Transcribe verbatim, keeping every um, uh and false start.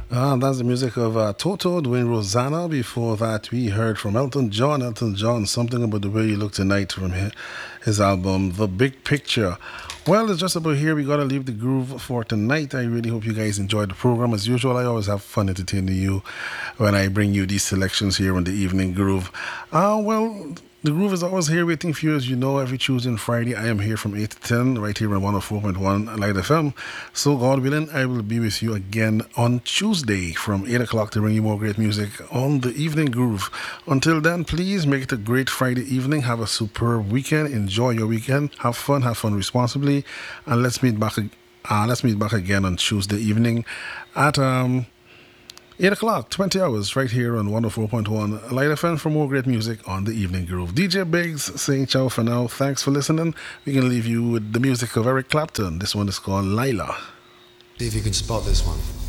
Ah, that's the music of uh, Toto doing Rosanna. Before that, we heard from Elton John. Elton John, Something About the Way You Look Tonight from hi- his album, The Big Picture. Well, it's just about here. We got to leave the groove for tonight. I really hope you guys enjoyed the program. As usual, I always have fun entertaining you when I bring you these selections here on the Evening Groove. Uh, well, the Groove is always here waiting for you. As you know, every Tuesday and Friday, I am here from eight to ten, right here on one oh four point one Light F M. So, God willing, I will be with you again on Tuesday from eight o'clock to bring you more great music on the Evening Groove. Until then, please make it a great Friday evening. Have a superb weekend. Enjoy your weekend. Have fun. Have fun responsibly. And let's meet back, uh, let's meet back again on Tuesday evening at um, eight o'clock, twenty hours, right here on one oh four point one Light F M for more great music on the Evening Groove. D J Biggs saying ciao for now. Thanks for listening. We can leave you with the music of Eric Clapton. This one is called Lila. See if you can spot this one.